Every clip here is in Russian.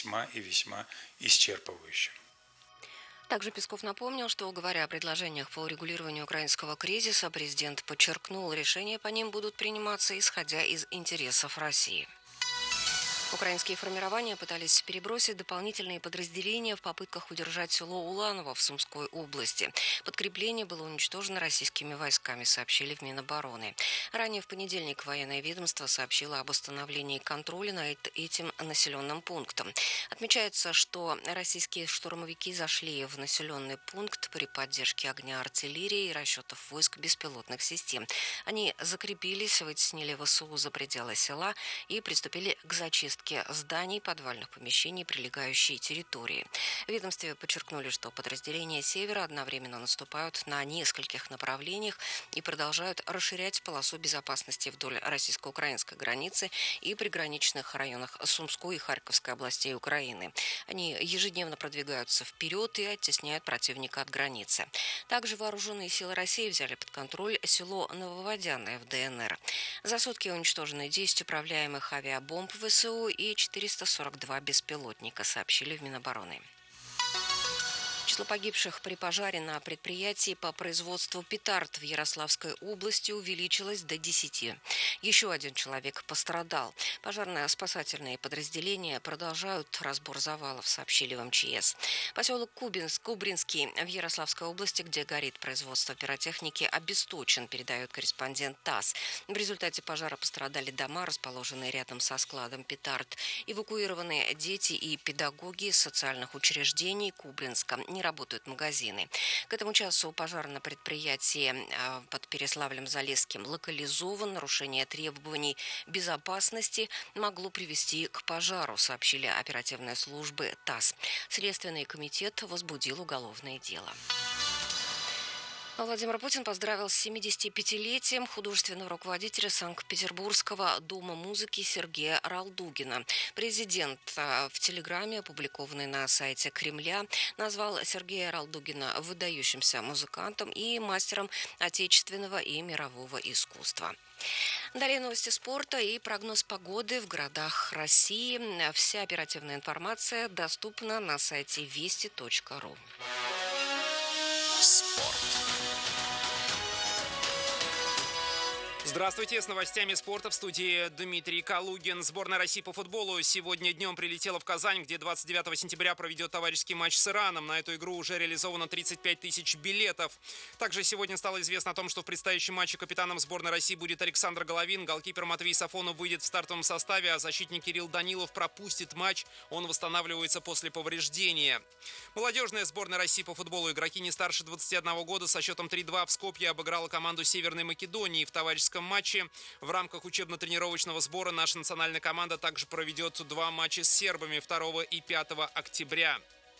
весьма и весьма исчерпывающим. Также Песков напомнил, что, говоря о предложениях по урегулированию украинского кризиса, президент подчеркнул, решения по ним будут приниматься, исходя из интересов России. Украинские формирования пытались перебросить дополнительные подразделения в попытках удержать село Уланово в Сумской области. Подкрепление было уничтожено российскими войсками, сообщили в Минобороны. Ранее в понедельник военное ведомство сообщило об установлении контроля над этим населенным пунктом. Отмечается, что российские штурмовики зашли в населенный пункт при поддержке огня артиллерии и расчетов войск беспилотных систем. Они закрепились, вытеснили ВСУ за пределы села и приступили к зачистке зданий, подвальных помещений, прилегающей территории. В ведомстве подчеркнули, что подразделения Севера одновременно наступают на нескольких направлениях и продолжают расширять полосу безопасности вдоль российско-украинской границы и приграничных районах Сумской и Харьковской областей Украины. Они ежедневно продвигаются вперед и оттесняют противника от границы. Также вооруженные силы России взяли под контроль село Нововодяное в ДНР. За сутки уничтожены 10 управляемых авиабомб ВСУ и 442 беспилотника, сообщили в Минобороны. Число погибших при пожаре на предприятии по производству петард в Ярославской области увеличилось до 10. Еще один человек пострадал. Пожарно-спасательные подразделения продолжают разбор завалов, сообщили в МЧС. Поселок Кубринский в Ярославской области, где горит производство пиротехники, обесточен, передает корреспондент ТАСС. В результате пожара пострадали дома, расположенные рядом со складом петард. Эвакуированы дети и педагоги из социальных учреждений Кубринска. Не работают магазины. К этому часу пожар на предприятии под Переславлем-Залесским локализован. Нарушение требований безопасности могло привести к пожару, сообщили оперативные службы ТАСС. Следственный комитет возбудил уголовное дело. Владимир Путин поздравил с 75-летием художественного руководителя Санкт-Петербургского дома музыки Сергея Ралдугина. Президент в телеграмме, опубликованной на сайте Кремля, назвал Сергея Ралдугина выдающимся музыкантом и мастером отечественного и мирового искусства. Далее новости спорта и прогноз погоды в городах России. Вся оперативная информация доступна на сайте вести.ру. Спорт. Здравствуйте, с новостями спорта в студии Дмитрий Калугин. Сборная России по футболу сегодня днем прилетела в Казань, где 29 сентября проведет товарищеский матч с Ираном. На эту игру уже реализовано 35 тысяч билетов. Также сегодня стало известно о том, что в предстоящем матче капитаном сборной России будет Александр Головин. Голкипер Матвей Сафонов выйдет в стартовом составе, а защитник Кирилл Данилов пропустит матч. Он восстанавливается после повреждения. Молодежная сборная России по футболу. Игроки не старше 21 года со счетом 3-2 в Скопье обыграла команду Северной Македонии в товарищеском матче. В рамках учебно-тренировочного сбора наша национальная команда также проведет 2 матча с сербами 2 и 5 октября.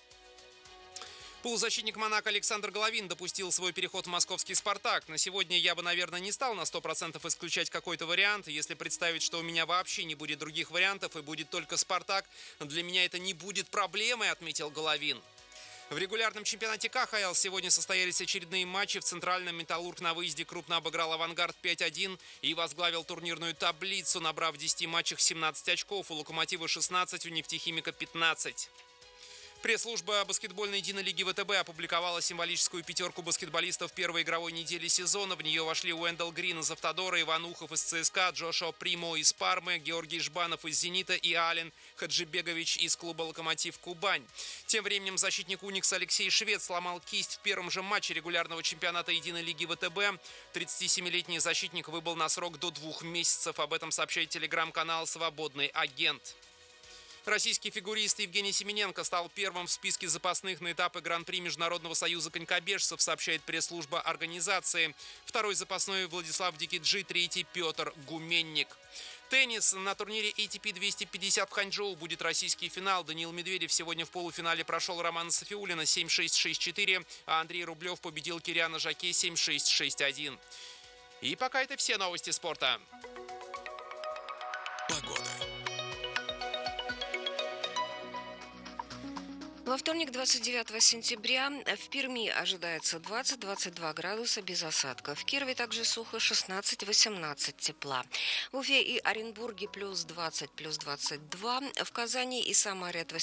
Полузащитник «Монако» Александр Головин допустил свой переход в московский «Спартак». На сегодня я бы, наверное, не стал на 100% исключать какой-то вариант. Если представить, что у меня вообще не будет других вариантов и будет только «Спартак», для меня это не будет проблемой, отметил Головин. В регулярном чемпионате КХЛ сегодня состоялись очередные матчи. В центральном «Металлург» на выезде крупно обыграл «Авангард» 5-1 и возглавил турнирную таблицу, набрав в 10 матчах 17 очков. У «Локомотива» 16, у «Нефтехимика» 15. Пресс-служба баскетбольной Единой-лиги ВТБ опубликовала символическую пятерку баскетболистов первой игровой недели сезона. В нее вошли Уэндел Грин из «Автодора», Иван Ухов из ЦСКА, Джошуа Примо из «Пармы», Георгий Жбанов из «Зенита» и Ален Хаджибегович из клуба «Локомотив Кубань». Тем временем защитник «Уникс» Алексей Швед сломал кисть в первом же матче регулярного чемпионата Единой-лиги ВТБ. 37-летний защитник выбыл на срок до 2 месяцев. Об этом сообщает телеграм-канал «Свободный агент». Российский фигурист Евгений Семененко стал первым в списке запасных на этапы Гран-при Международного союза конькобежцев, сообщает пресс-служба организации. Второй запасной Владислав Дикиджи, третий Петр Гуменник. Теннис. На турнире ATP 250 в Ханчжоу будет российский финал. Даниил Медведев сегодня в полуфинале прошел Романа Сафиуллина 7-6, 6-4, а Андрей Рублев победил Кириана Жаке 7-6, 6-1. И пока это все новости спорта. Погода. Во вторник, 29 сентября, в Перми ожидается 20-22 градуса без осадков. В Кирове также сухо, 16-18 тепла. В Уфе и Оренбурге плюс 20, плюс 22. В Казани и Самаре от 18